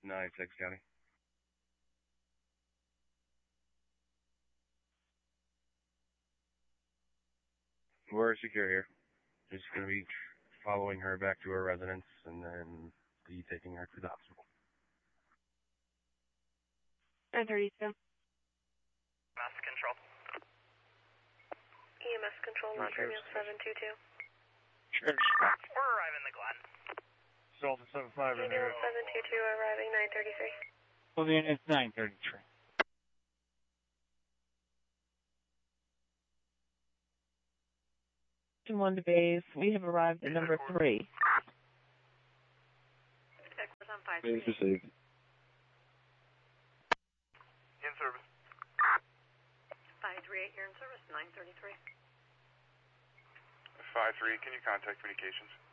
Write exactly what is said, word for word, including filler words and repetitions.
nine six County. We're secure here. Just going to be following her back to her residence and then be taking her to the hospital. nine thirty-two. E M S control. E M S control, Los Angeles seven two two. Sure. We're arriving the Glen. Delta seven five in here. seven two two arriving nine thirty-three. Well, then it's nine thirty-three. One to base. We have arrived at number three. Base received. In service. five three eight, you're in service, nine thirty-three. five three, can you contact communications?